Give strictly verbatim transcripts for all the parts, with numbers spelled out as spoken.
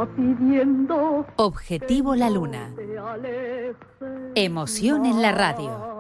pidiendo Objetivo La Luna. Emoción en la radio.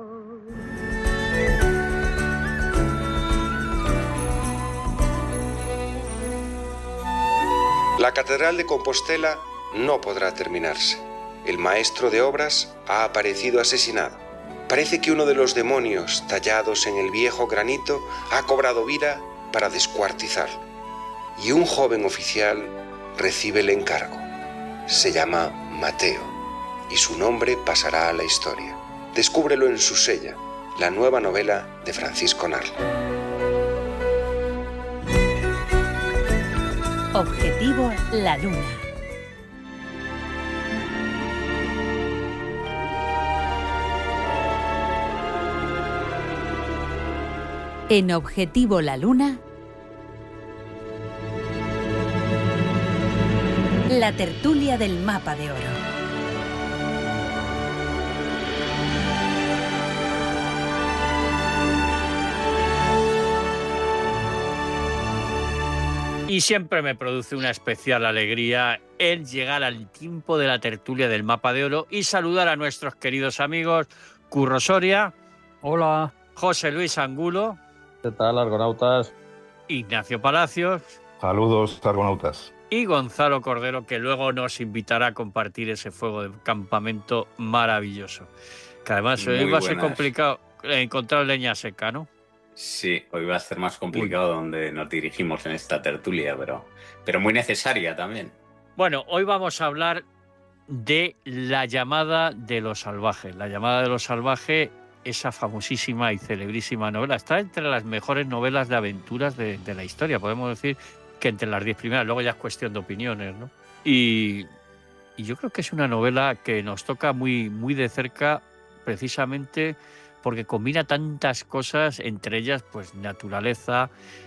La Catedral de Compostela no podrá terminarse. El maestro de obras ha aparecido asesinado. Parece que uno de los demonios tallados en el viejo granito ha cobrado vida para descuartizarlo. Y un joven oficial recibe el encargo. Se llama Mateo y su nombre pasará a la historia. Descúbrelo en Susella, la nueva novela de Francisco Narla. Objetivo La Luna. En Objetivo La Luna, la tertulia del Mapa de Oro. Y siempre me produce una especial alegría el llegar al tiempo de la tertulia del Mapa de Oro y saludar a nuestros queridos amigos Curro Soria. Hola. José Luis Angulo. ¿Qué tal, argonautas? Ignacio Palacios. Saludos, argonautas. Y Gonzalo Cordero, que luego nos invitará a compartir ese fuego de campamento maravilloso. Que además hoy va a ser complicado encontrar leña seca, ¿no? Sí, hoy va a ser más complicado Uy. donde nos dirigimos en esta tertulia, pero, pero muy necesaria también. Bueno, hoy vamos a hablar de La llamada de lo salvaje. La llamada de lo salvaje, esa famosísima y celebrísima novela, está entre las mejores novelas de aventuras de, de la historia. Podemos decir que entre las diez primeras, luego ya es cuestión de opiniones, ¿no? Y, y yo creo que es una novela que nos toca muy, muy de cerca, precisamente porque combina tantas cosas, entre ellas pues naturaleza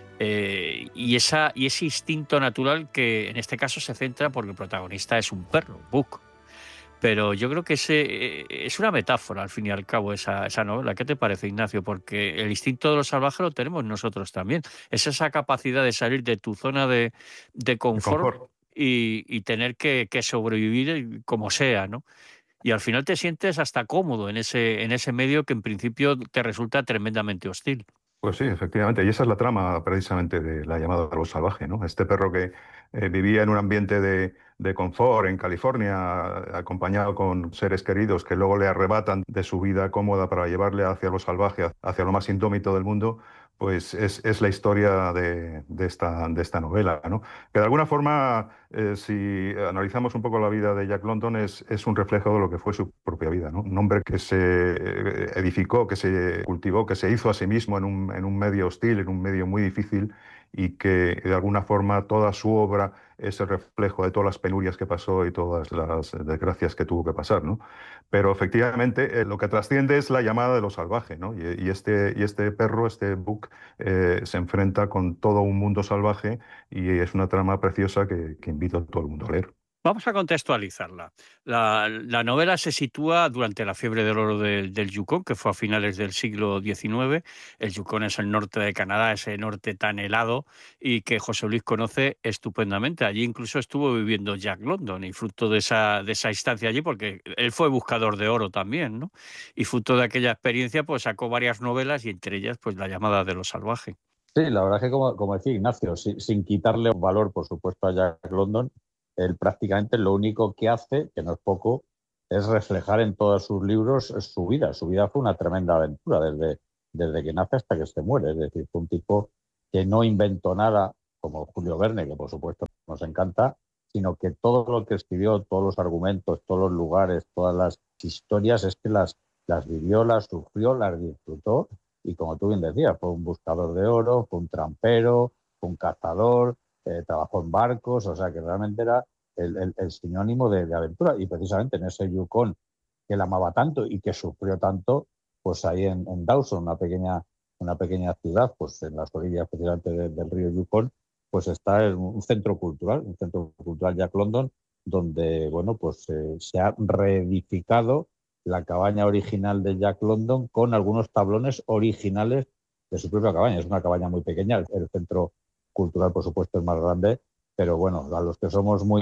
eh, y, esa, y ese instinto natural que en este caso se centra porque el protagonista es un perro, Buck. Pero yo creo que ese, es una metáfora al fin y al cabo esa, esa novela. ¿Qué te parece, Ignacio? Porque el instinto de lo salvaje lo tenemos nosotros también. Es esa capacidad de salir de tu zona de, de confort, de confort. Y, y tener que, que sobrevivir como sea, ¿no? Y al final te sientes hasta cómodo en ese, en ese medio que en principio te resulta tremendamente hostil. Pues sí, efectivamente. Y esa es la trama precisamente de La llamada de lo salvaje, ¿no? Este perro que eh, vivía en un ambiente de, de confort en California, acompañado con seres queridos que luego le arrebatan de su vida cómoda para llevarle hacia lo salvaje, hacia lo más indómito del mundo, pues es, es la historia de, de, esta, de esta novela, ¿no? Que de alguna forma, eh, si analizamos un poco la vida de Jack London, es, es un reflejo de lo que fue su propia vida, ¿no? Un hombre que se edificó, que se cultivó, que se hizo a sí mismo en un, en un medio hostil, en un medio muy difícil, y que de alguna forma toda su obra es el reflejo de todas las penurias que pasó y todas las desgracias que tuvo que pasar, ¿no? Pero efectivamente eh, lo que trasciende es la llamada de lo salvaje, ¿no? Y, y, este, y este perro, este Buck, eh, se enfrenta con todo un mundo salvaje y es una trama preciosa que, que invito a todo el mundo a leer. Vamos a contextualizarla. La, la novela se sitúa durante la fiebre del oro de, del Yukón, que fue a finales del siglo diecinueve. El Yukón es el norte de Canadá, ese norte tan helado y que José Luis conoce estupendamente. Allí incluso estuvo viviendo Jack London y fruto de esa, de esa instancia allí, porque él fue buscador de oro también, ¿no? Y fruto de aquella experiencia pues sacó varias novelas y entre ellas pues La llamada de lo salvaje. Sí, la verdad es que como, como decía Ignacio, sin, sin quitarle valor por supuesto a Jack London, él prácticamente lo único que hace, que no es poco, es reflejar en todos sus libros su vida. Su vida fue una tremenda aventura desde, desde que nace hasta que se muere. Es decir, fue un tipo que no inventó nada, como Julio Verne, que por supuesto nos encanta, sino que todo lo que escribió, todos los argumentos, todos los lugares, todas las historias, es que las, las vivió, las sufrió, las disfrutó. Y como tú bien decías, fue un buscador de oro, fue un trampero, fue un cazador, Eh, trabajó en barcos, o sea que realmente era el, el, el sinónimo de, de aventura. Y precisamente en ese Yukón que él amaba tanto y que sufrió tanto, pues ahí en, en Dawson, una pequeña, una pequeña ciudad, pues en las orillas precisamente de, del río Yukón, pues está en un centro cultural, un centro cultural Jack London, donde bueno, pues eh, se ha reedificado la cabaña original de Jack London con algunos tablones originales de su propia cabaña. Es una cabaña muy pequeña, el, el centro cultural, por supuesto, es más grande, pero bueno, a los que somos muy,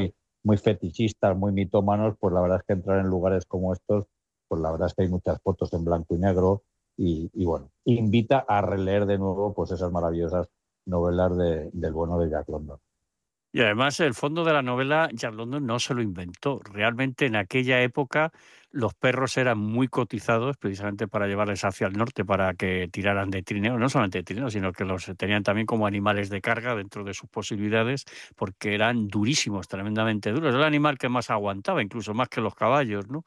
muy fetichistas, muy mitómanos, pues la verdad es que entrar en lugares como estos, pues la verdad es que hay muchas fotos en blanco y negro y, y bueno, invita a releer de nuevo pues esas maravillosas novelas de, del bueno de Jack London. Y además el fondo de la novela Jack London no se lo inventó. Realmente en aquella época los perros eran muy cotizados precisamente para llevarles hacia el norte para que tiraran de trineo, no solamente de trineo, sino que los tenían también como animales de carga dentro de sus posibilidades porque eran durísimos, tremendamente duros. Era el animal que más aguantaba, incluso más que los caballos, ¿no?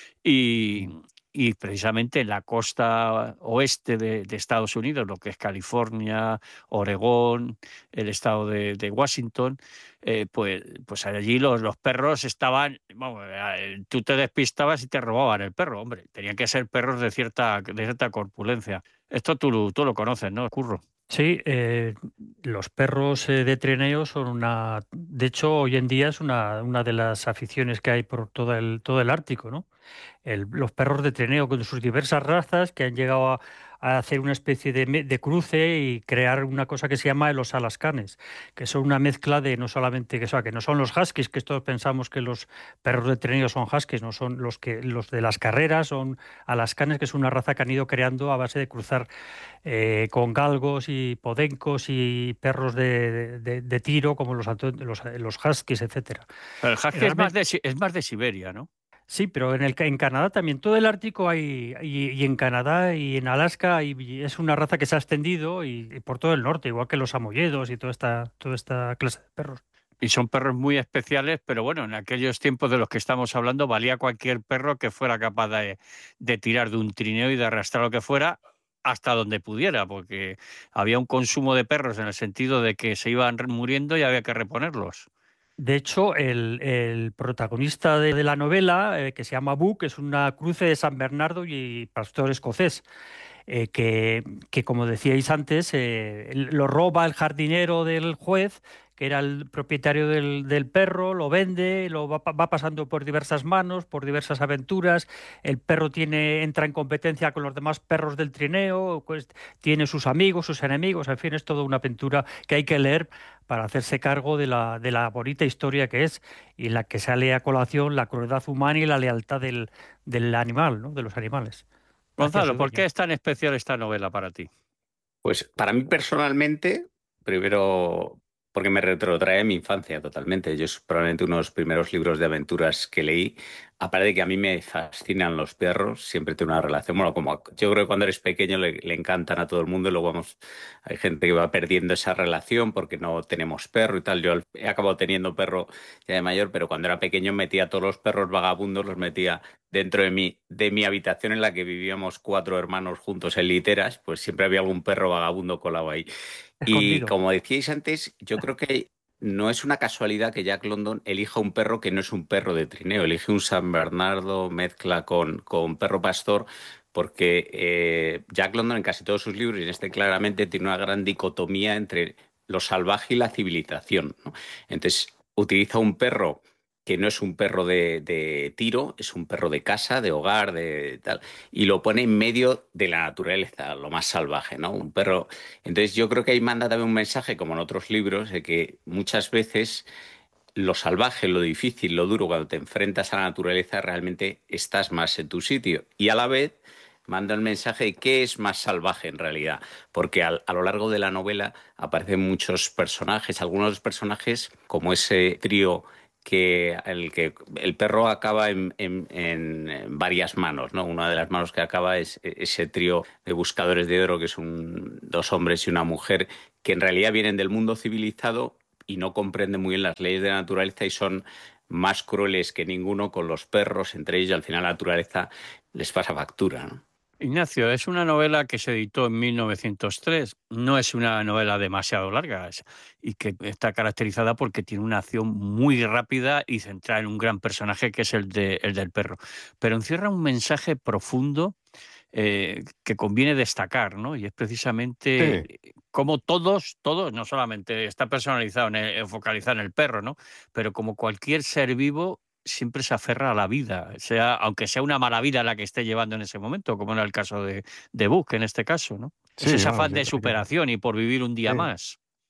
Y, y precisamente en la costa oeste de, de Estados Unidos, lo que es California, Oregón, el estado de, de Washington, eh, pues, pues allí los, los perros estaban, vamos, eh, tú te despistabas y te robaban el perro, hombre, tenían que ser perros de cierta, de cierta corpulencia. Esto tú, lo- tú lo conoces, ¿no, Curro? Sí, eh, los perros eh, de trineo son una, de hecho, hoy en día es una, una de las aficiones que hay por todo el, todo el Ártico, ¿no? El- los perros de trineo con sus diversas razas que han llegado a, a hacer una especie de, me- de cruce y crear una cosa que se llama los alascanes, que son una mezcla de no solamente que, o sea, que no son los huskies, que todos pensamos que los perros de trineo son huskies, no son los que los de las carreras, son alascanes, que es una raza que han ido creando a base de cruzar eh, con galgos y podencos y perros de, de- de tiro como los, anto- los, los huskies, etcétera. Pero el husky es más Realmente de, Si- es más de Siberia, ¿no? sí, pero en el en Canadá también, todo el Ártico hay, y, y en Canadá y en Alaska hay- y es una raza que se ha extendido y, y por todo el norte, igual que los samoyedos y toda esta, toda esta clase de perros. Y son perros muy especiales, pero bueno, en aquellos tiempos de los que estamos hablando, valía cualquier perro que fuera capaz de, de tirar de un trineo y de arrastrar lo que fuera hasta donde pudiera, porque había un consumo de perros en el sentido de que se iban re- muriendo y había que reponerlos. De hecho, el, el protagonista de, de la novela, eh, que se llama Buck, es una cruce de San Bernardo y pastor escocés. eh, que, que, como decíais antes, eh, lo roba el jardinero del juez, que era el propietario del, del perro, lo vende, lo va, pa- va pasando por diversas manos, por diversas aventuras. El perro tiene, entra en competencia con los demás perros del trineo, pues, tiene sus amigos, sus enemigos, en fin, es toda una aventura que hay que leer para hacerse cargo de la, de la bonita historia que es y en la que sale a colación la crueldad humana y la lealtad del, del animal, ¿no? De los animales hacia Gonzalo, su ¿por qué dueño. es tan especial esta novela para ti? Pues para mí personalmente, primero porque me retrotrae a mi infancia totalmente. Yo es probablemente uno de los primeros libros de aventuras que leí. Aparte de que a mí me fascinan los perros, siempre tengo una relación, bueno, como yo creo que cuando eres pequeño le, le encantan a todo el mundo y luego vamos, hay gente que va perdiendo esa relación porque no tenemos perro y tal. Yo al- he acabado teniendo perro ya de mayor, pero cuando era pequeño metía a todos los perros vagabundos, los metía dentro de mi, de mi habitación en la que vivíamos cuatro hermanos juntos en literas, pues siempre había algún perro vagabundo colado ahí. Y Escondido. como decíais antes, yo creo que no es una casualidad que Jack London elija un perro que no es un perro de trineo, elige un San Bernardo, mezcla con, con perro pastor, porque eh, Jack London en casi todos sus libros, y en este claramente, tiene una gran dicotomía entre lo salvaje y la civilización, ¿no? Entonces, utiliza un perro que no es un perro de, de tiro, es un perro de casa, de hogar, de tal, y lo pone en medio de la naturaleza, lo más salvaje, ¿no? Un perro. Entonces yo creo que ahí manda también un mensaje, como en otros libros, de que muchas veces lo salvaje, lo difícil, lo duro, cuando te enfrentas a la naturaleza, realmente estás más en tu sitio. Y a la vez manda el mensaje de qué es más salvaje en realidad, porque al- a lo largo de la novela aparecen muchos personajes, algunos de los personajes, como ese trío que el que el perro acaba en, en- en varias manos, ¿no? Una de las manos que acaba es ese trío de buscadores de oro, que son dos hombres y una mujer, que en realidad vienen del mundo civilizado y no comprenden muy bien las leyes de la naturaleza y son más crueles que ninguno con los perros, entre ellos, al final la naturaleza les pasa factura, ¿no? Ignacio, es una novela que se editó en mil novecientos tres. No es una novela demasiado larga es- y que está caracterizada porque tiene una acción muy rápida y centrada en un gran personaje que es el, de, el del perro. Pero encierra un mensaje profundo eh, que conviene destacar, ¿no? Y es precisamente Sí, cómo todos, todos, no solamente está personalizado, en el- focalizado en el perro, ¿no? Pero como cualquier ser vivo siempre se aferra a la vida, sea, aunque sea una mala vida la que esté llevando en ese momento, como era el caso de, de Buck en este caso, ¿no? Es sí, ese vamos, afán yo de creo que superación y por vivir un día sí. más.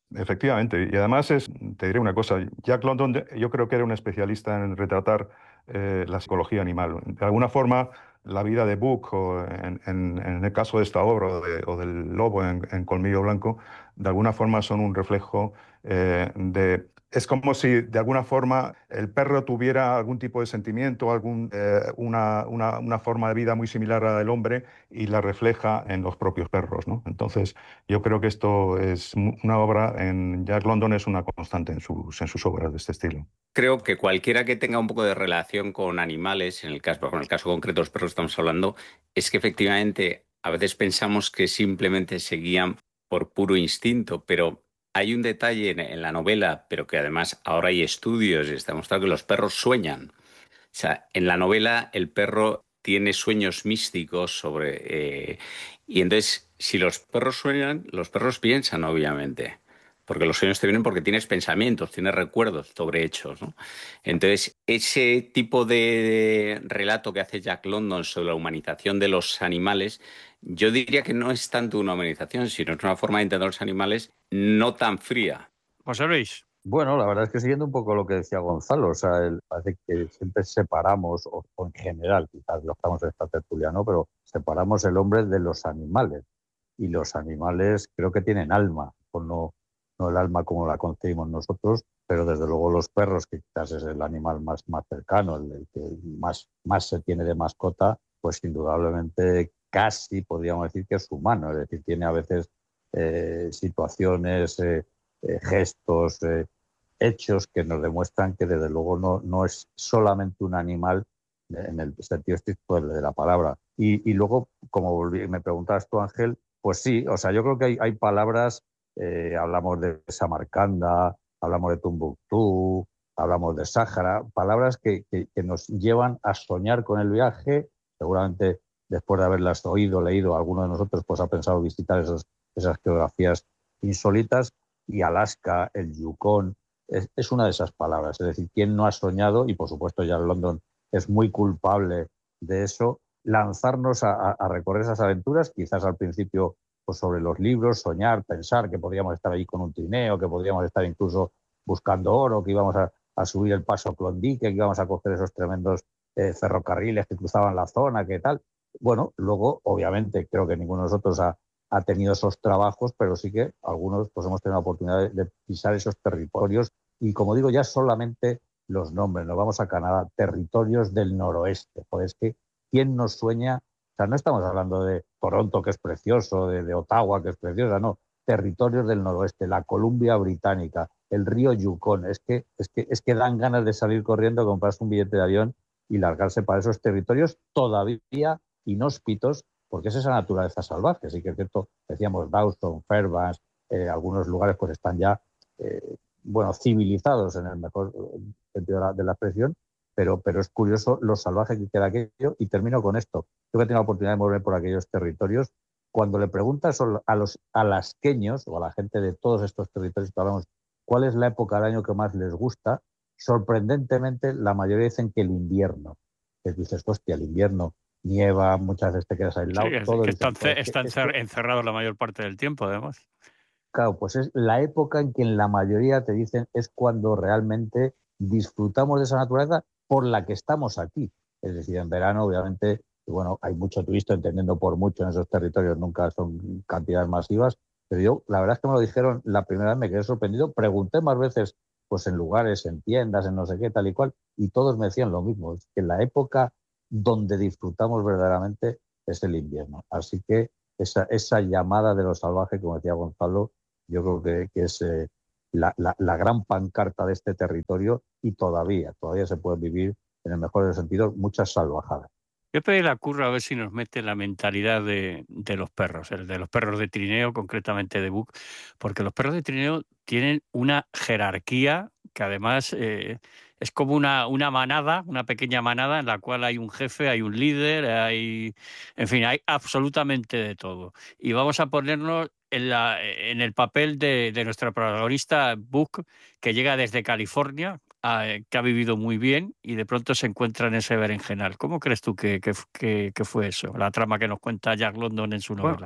Efectivamente, y además es, te diré una cosa, Jack London yo creo que era un especialista en retratar eh, la psicología animal. De alguna forma, la vida de Buck, o en, en- en el caso de esta obra, o, de- o del lobo en, en Colmillo Blanco, de alguna forma son un reflejo eh, de... Es como si de alguna forma el perro tuviera algún tipo de sentimiento, algún, eh, una, una- una forma de vida muy similar a la del hombre y la refleja en los propios perros, ¿no? Entonces, yo creo que esto es mu- una obra, en Jack London es una constante en sus, en sus obras de este estilo. Creo que cualquiera que tenga un poco de relación con animales, en el caso, con el caso concreto de los perros que estamos hablando, es que efectivamente a veces pensamos que simplemente se guían por puro instinto, pero hay un detalle en, en la novela, pero que además ahora hay estudios y está demostrado que los perros sueñan. O sea, en la novela el perro tiene sueños místicos sobre... eh, y entonces, si los perros sueñan, los perros piensan, obviamente. Porque los sueños te vienen porque tienes pensamientos, tienes recuerdos sobre hechos, ¿no? Entonces, ese tipo de relato que hace Jack London sobre la humanización de los animales, yo diría que no es tanto una humanización, sino es una forma de entender los animales no tan fría. José Luis. Bueno, la verdad es que siguiendo un poco lo que decía Gonzalo, o sea, el- parece que siempre separamos, o, o en general, quizás lo estamos en esta tertulia, ¿no? Pero separamos el hombre de los animales. Y los animales creo que tienen alma, o no, no el alma como la concebimos nosotros, pero desde luego los perros, que quizás es el animal más, más cercano, el, el que más, más se tiene de mascota, pues indudablemente casi podríamos decir que es humano, es decir, tiene a veces eh, situaciones, eh, eh, gestos, eh, hechos que nos demuestran que desde luego no, no es solamente un animal en el sentido estricto de la palabra. Y, y luego, como volví, me preguntabas tú, Ángel, pues sí, o sea, yo creo que hay, hay palabras, eh, hablamos de Samarcanda, hablamos de Tombuctú, hablamos de Sáhara, palabras que, que, que nos llevan a soñar con el viaje. Seguramente después de haberlas oído, leído, alguno de nosotros pues ha pensado visitar esos, esas geografías insólitas, y Alaska, el Yukón, es, es una de esas palabras. Es decir, ¿quién no ha soñado? Y por supuesto Jack London es muy culpable de eso, lanzarnos a, a, a recorrer esas aventuras, quizás al principio pues sobre los libros, soñar, pensar que podríamos estar allí con un trineo, que podríamos estar incluso buscando oro, que íbamos a, a subir el paso Klondike, que íbamos a coger esos tremendos eh, ferrocarriles que cruzaban la zona, que tal. Bueno, luego, obviamente, creo que ninguno de nosotros ha, ha tenido esos trabajos, pero sí que algunos pues hemos tenido la oportunidad de, de pisar esos territorios. Y como digo, ya solamente los nombres, nos vamos a Canadá, territorios del noroeste. Pues es que, ¿quién nos sueña? O sea, no estamos hablando de Toronto, que es precioso, de, de Ottawa, que es preciosa, no. Territorios del noroeste, la Columbia Británica, el río Yukón. Es que, es que, es que dan ganas de salir corriendo, comprarse un billete de avión y largarse para esos territorios todavía inhóspitos, porque es esa naturaleza salvaje. Sí que es cierto, decíamos Dawson, Fairbanks, eh, algunos lugares pues están ya, eh, bueno, civilizados en el mejor sentido de la, de la expresión, pero, pero es curioso lo salvaje que queda aquello. Y termino con esto. Yo que tengo la oportunidad de mover por aquellos territorios, cuando le preguntas a los alasqueños o a la gente de todos estos territorios que hablamos cuál es la época del año que más les gusta, sorprendentemente la mayoría dicen que el invierno. Que dices, hostia, el invierno nieva, muchas veces te quedas Sí, aislado, es todos que dicen, están, pues ce- es que están esto, cer- encerrados la mayor parte del tiempo, además. claro, pues es la época en que en la mayoría te dicen es cuando realmente disfrutamos de esa naturaleza por la que estamos aquí. Es decir, en verano, obviamente, y bueno, hay mucho turista, entendiendo por mucho en esos territorios, nunca son cantidades masivas, pero yo, la verdad es que me lo dijeron la primera vez, me quedé sorprendido, pregunté más veces, pues en lugares, en tiendas, en no sé qué, tal y cual, y todos me decían lo mismo, es que la época donde disfrutamos verdaderamente es el invierno. Así que esa, esa llamada de lo salvaje, como decía Gonzalo, yo creo que, que es eh, la, la, la gran pancarta de este territorio, y todavía, todavía se puede vivir, en el mejor de los sentidos, muchas salvajadas. Yo pedí la curra a ver si nos mete la mentalidad de, de los perros, el de los perros de trineo, concretamente de Buck, porque los perros de trineo tienen una jerarquía que además eh, es como una, una manada, una pequeña manada en la cual hay un jefe, hay un líder, hay, en fin, hay absolutamente de todo. Y vamos a ponernos en, la, en el papel de, de nuestra protagonista Buck, que llega desde California, a- que ha vivido muy bien y de pronto se encuentra en ese berenjenal. ¿Cómo crees tú que, que, que- que fue eso, la trama que nos cuenta Jack London en su Bueno, novela?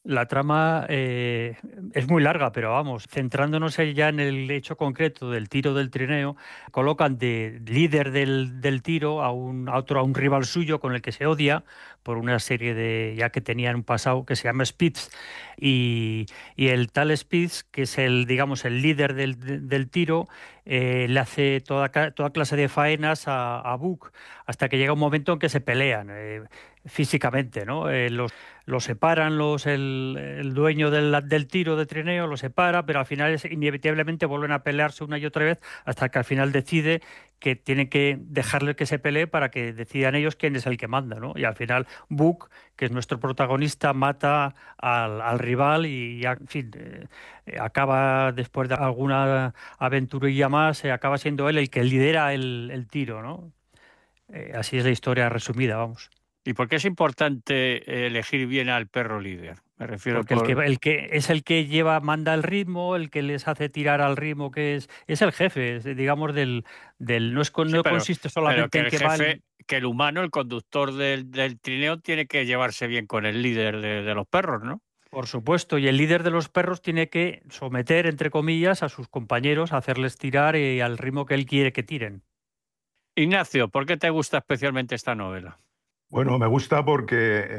La trama eh, es muy larga, pero vamos, centrándonos ya en el hecho concreto del tiro del trineo, colocan de líder del, del tiro a un a otro, a un rival suyo con el que se odia por una serie de, ya que tenían un pasado que se llama Spitz, y, y el tal Spitz, que es el, digamos, el líder del, del- del tiro, eh, le hace toda, ca- toda clase de faenas a, a Book, hasta que llega un momento en que se pelean. Eh, físicamente, ¿no? Eh, los, los separan los, el, el dueño del, del tiro de trineo, lo separa, pero al final es, inevitablemente vuelven a pelearse una y otra vez hasta que al final decide que tienen que dejarle que se pelee para que decidan ellos quién es el que manda, ¿no? Y al final Book, que es nuestro protagonista, mata al, al rival y ya, en fin, eh, eh, acaba después de alguna aventurilla más, eh, acaba siendo él el que lidera el, el tiro, ¿no? Eh, así es la historia resumida, vamos. ¿Y por qué es importante eh, elegir bien al perro líder? Me refiero Porque el que, por... el que es el que lleva, manda el ritmo, el que les hace tirar al ritmo, que es, es el jefe, es, digamos, del, del no es con- Sí, no pero, consiste pero solamente que en el que va jefe, el, que el humano, el conductor del, del trineo, tiene que llevarse bien con el líder de, de los perros, ¿no? por supuesto, y el líder de los perros tiene que someter, entre comillas, a sus compañeros, a hacerles tirar eh, al ritmo que él quiere que tiren. Ignacio, ¿por qué te gusta especialmente esta novela? Bueno, me gusta porque,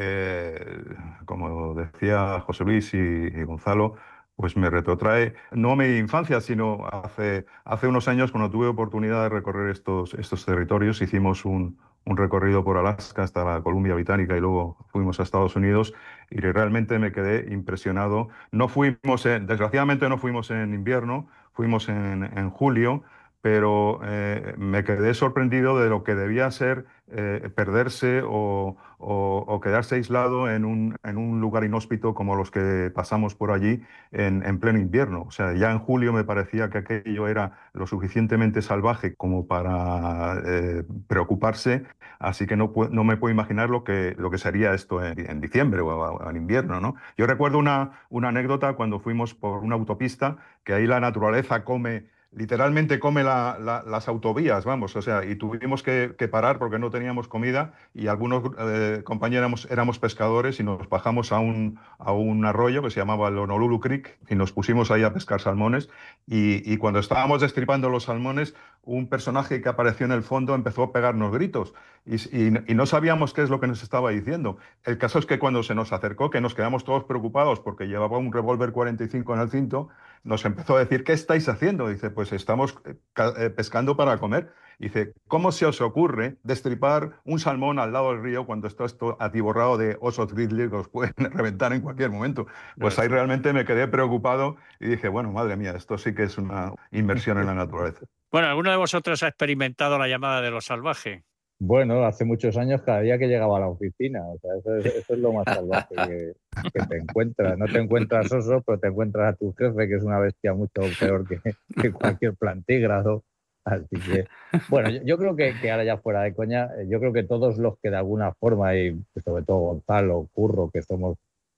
eh, como decía José Luis y, y Gonzalo, pues me retrotrae no a mi infancia, sino hace, hace unos años cuando tuve oportunidad de recorrer estos, estos territorios. Hicimos un, un recorrido por Alaska hasta la Columbia Británica y luego fuimos a Estados Unidos y realmente me quedé impresionado. No fuimos, en- desgraciadamente no fuimos en invierno, fuimos en, en julio, pero eh, me quedé sorprendido de lo que debía ser eh, perderse o, o- o quedarse aislado en un, en un lugar inhóspito como los que pasamos por allí en, en pleno invierno. O sea, ya en julio me parecía que aquello era lo suficientemente salvaje como para eh, preocuparse, así que no, pu- no me puedo imaginar lo que, lo que sería esto en, en diciembre o, o en invierno, ¿no? Yo recuerdo una, una anécdota cuando fuimos por una autopista, que ahí la naturaleza come. Literalmente come la- la- las autovías, vamos, o sea, y tuvimos que, que parar porque no teníamos comida y algunos eh, compañeros éramos pescadores y nos bajamos a un, a un arroyo que se llamaba el Honolulu Creek y nos pusimos ahí a pescar salmones y, y cuando estábamos destripando los salmones, un personaje que apareció en el fondo empezó a pegarnos gritos y, y- y no sabíamos qué es lo que nos estaba diciendo. El caso es que cuando se nos acercó, que nos quedamos todos preocupados porque llevaba un revólver cuarenta y cinco en el cinto, nos empezó a decir, ¿qué estáis haciendo? Dice, pues estamos eh, ca- eh, pescando para comer. Dice, ¿cómo se os ocurre destripar un salmón al lado del río cuando está esto atiborrado de osos grizzly que os pueden reventar en cualquier momento? Pues ahí realmente me quedé preocupado y dije, bueno, madre mía, esto sí que es una inmersión en la naturaleza. Bueno, ¿alguno de vosotros ha experimentado la llamada de los salvajes? Bueno, hace muchos años cada día que llegaba a la oficina, o sea, eso es, eso es lo más salvaje que, que te encuentras. No te encuentras oso, pero te encuentras a tu jefe, que es una bestia mucho peor que, que cualquier plantígrado. Así que, bueno, yo, yo creo que, que ahora ya fuera de coña, eh, yo creo que todos los que de alguna forma, y sobre todo Gonzalo, Curro, que somos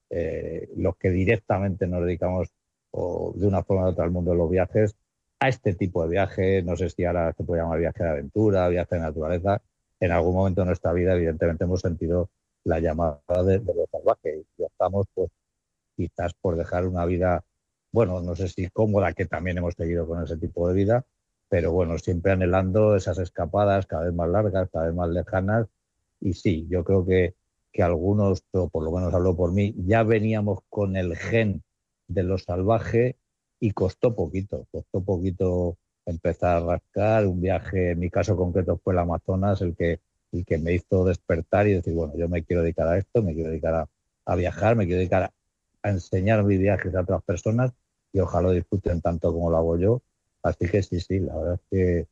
eh, los que directamente nos dedicamos o de una forma u otra al mundo de los viajes, a este tipo de viajes, no sé si ahora se puede llamar viaje de aventura, viaje de naturaleza, en algún momento de nuestra vida, evidentemente, hemos sentido la llamada de, de lo salvaje y optamos, pues, quizás por dejar una vida, bueno, no sé si cómoda, que también hemos seguido con ese tipo de vida, pero bueno, siempre anhelando esas escapadas cada vez más largas, cada vez más lejanas. Y sí, yo creo que, que algunos, o por lo menos hablo por mí, ya veníamos con el gen de lo salvaje y costó poquito, costó poquito empezar a rascar. Un viaje, en mi caso concreto, fue el Amazonas, el que, el que me hizo despertar y decir, bueno, yo me quiero dedicar a esto, me quiero dedicar a, a viajar, me quiero dedicar a, a enseñar mis viajes a otras personas y ojalá lo disfruten tanto como lo hago yo. Así que sí, sí, la verdad es que